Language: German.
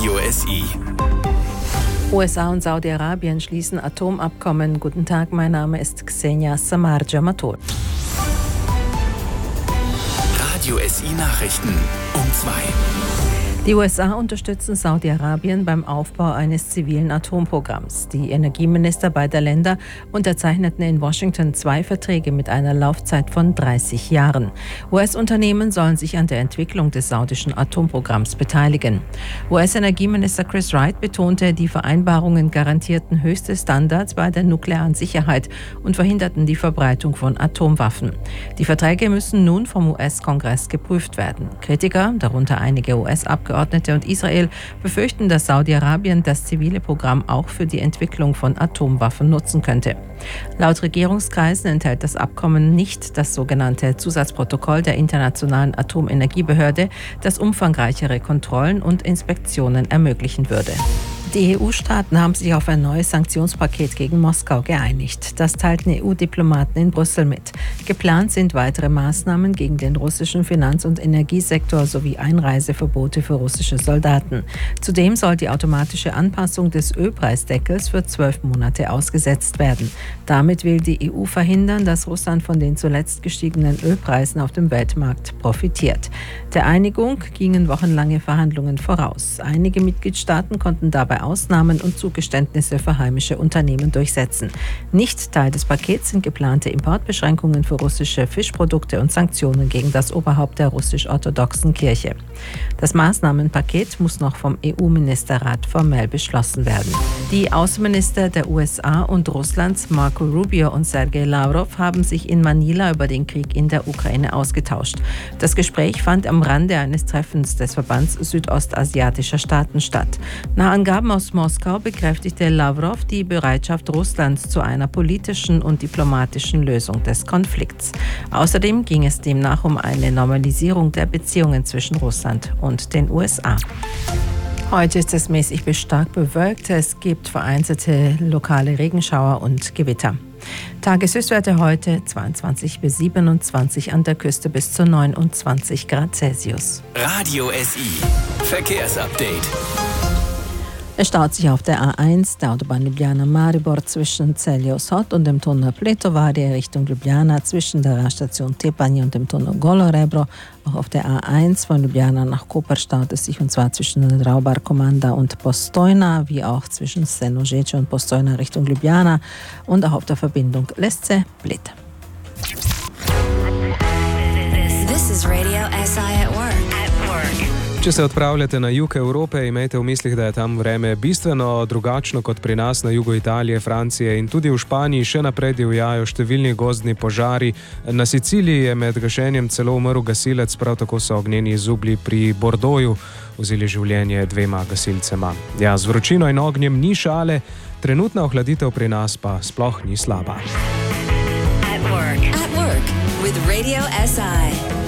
Radio SI. USA und Saudi-Arabien schließen Atomabkommen. Guten Tag, mein Name ist Ksenia Samar-Jamatul. Radio SI Nachrichten um 2. Die USA unterstützen Saudi-Arabien beim Aufbau eines zivilen Atomprogramms. Die Energieminister beider Länder unterzeichneten in Washington 2 Verträge mit einer Laufzeit von 30 Jahren. US-Unternehmen sollen sich an der Entwicklung des saudischen Atomprogramms beteiligen. US-Energieminister Chris Wright betonte, die Vereinbarungen garantierten höchste Standards bei der nuklearen Sicherheit und verhinderten die Verbreitung von Atomwaffen. Die Verträge müssen nun vom US-Kongress geprüft werden. Kritiker, darunter einige US-Abgeordnete und Israel, befürchten, dass Saudi-Arabien das zivile Programm auch für die Entwicklung von Atomwaffen nutzen könnte. Laut Regierungskreisen enthält das Abkommen nicht das sogenannte Zusatzprotokoll der Internationalen Atomenergiebehörde, das umfangreichere Kontrollen und Inspektionen ermöglichen würde. Die EU-Staaten haben sich auf ein neues Sanktionspaket gegen Moskau geeinigt. Das teilten EU-Diplomaten in Brüssel mit. Geplant sind weitere Maßnahmen gegen den russischen Finanz- und Energiesektor sowie Einreiseverbote für russische Soldaten. Zudem soll die automatische Anpassung des Ölpreisdeckels für 12 Monate ausgesetzt werden. Damit will die EU verhindern, dass Russland von den zuletzt gestiegenen Ölpreisen auf dem Weltmarkt profitiert. Der Einigung gingen wochenlange Verhandlungen voraus. Einige Mitgliedstaaten konnten dabei Ausnahmen und Zugeständnisse für heimische Unternehmen durchsetzen. Nicht Teil des Pakets sind geplante Importbeschränkungen für russische Fischprodukte und Sanktionen gegen das Oberhaupt der russisch-orthodoxen Kirche. Das Maßnahmenpaket muss noch vom EU-Ministerrat formell beschlossen werden. Die Außenminister der USA und Russlands, Marco Rubio und Sergei Lavrov, haben sich in Manila über den Krieg in der Ukraine ausgetauscht. Das Gespräch fand am Rande eines Treffens des Verbands südostasiatischer Staaten statt. Nach Angaben aus Moskau bekräftigte Lavrov die Bereitschaft Russlands zu einer politischen und diplomatischen Lösung des Konflikts. Außerdem ging es demnach um eine Normalisierung der Beziehungen zwischen Russland und den USA. Heute ist es mäßig bis stark bewölkt. Es gibt vereinzelte lokale Regenschauer und Gewitter. Tageshöchstwerte heute 22 bis 27, an der Küste bis zu 29 Grad Celsius. Radio SI Verkehrsupdate. Es staut sich auf der A1, der Autobahn Ljubljana-Maribor zwischen Celios-Hot und dem Tunnel Pletovaria Richtung Ljubljana, zwischen der Raststation Tepanje und dem Tunnel Golo Rebro. Auch auf der A1 von Ljubljana nach Koper staut es sich, und zwar zwischen Draubar Komanda und Postojna, wie auch zwischen Stenožeče und Postojna Richtung Ljubljana, und auch auf der Verbindung Lesce-Bled. This is Radio SI at work. Če se odpravljate na jug Evrope, imejte v mislih, da je tam vreme bistveno drugačno kot pri nas na jugu Italije, Francije, in tudi v Španiji še naprej divjajo številni gozdni požari. Na Siciliji je med gašenjem celo umrl gasilec, prav tako so ognjeni izubli pri Bordeauxu vzeli življenje 2 gasilcema. Ja, z vročino in ognjem ni šale, trenutna ohladitev pri nas pa sploh ni slaba. At work with Radio SI.